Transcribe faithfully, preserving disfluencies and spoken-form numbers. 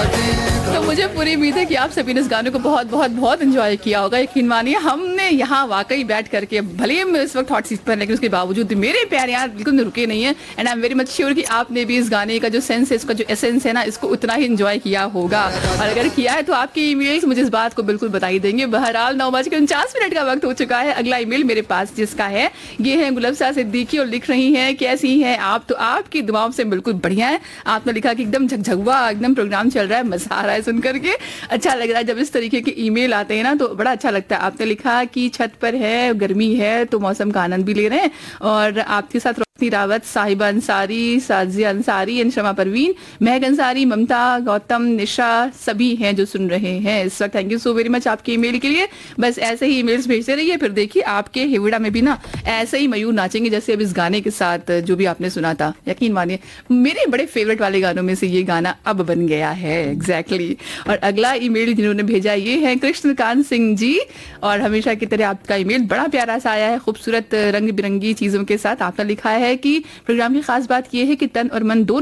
तो मुझे पूरी उम्मीद है कि आप सभी ने इस गाने को बहुत बहुत बहुत एंजॉय किया होगा। यकीन मानिए हमने यहाँ वाकई बैठ करके, भले ही हम इस वक्त हॉट सीट पर, लेकिन उसके बावजूद मेरे प्यार यहाँ बिल्कुल रुके नहीं है। And I am very much sure कि आपने भी इस गाने का जो सेंस है, इसका जो एसेंस है ना, इसको उतना ही एंजॉय किया होगा। और अगर किया है तो आपके ईमेल्स मुझे इस बात को बिल्कुल बताई देंगे। बहरहाल नौ बज के उनचास मिनट का वक्त हो चुका है। अगला ईमेल मेरे पास जिसका है ये है गुलफ्सा सिद्दीकी और लिख रही हैं, कैसी हैं आप? तो आपकी दुआओं से बिल्कुल बढ़िया है। आपने लिखा कि एकदम झकझकुआ एकदम प्रोग्राम चल रहा है, मजा आ रहा है सुन करके, अच्छा लग रहा है। जब इस तरीके के ईमेल आते हैं ना तो बड़ा अच्छा लगता है। आपने लिखा कि छत पर है, गर्मी है तो मौसम का आनंद भी ले रहे हैं। और आपके साथ रोशनी रावत, साहिबा अंसारी, साजिया अंसारी, शमा परवीन, महक अंसारी, ममता, गौतम, निशा सभी हैं जो सुन रहे हैं इस वक्त। Thank you so very much आपके ईमेल के लिए। बस ऐसे ही ईमेल्स भेजते रहिए। फिर देखिए आपके हिवड़ा में भी ना ऐसे ही मयूर नाचेंगे जैसे अब इस गाने के साथ जो भी आपने सुना था। यकीन मानिए मेरे बड़े फेवरेट वाले गानों में से ये गाना अब बन गया है। Exactly exactly. और अगला ईमेल जिन्होंने भेजा ये है कृष्णकांत सिंह जी। और हमेशा की तरह आपका ईमेल बड़ा प्यारा सा आया है, खूबसूरत रंग बिरंगी चीजों के साथ। आपने लिखा है कि प्रोग्राम की खास बात यह है कि तन और मन दोनों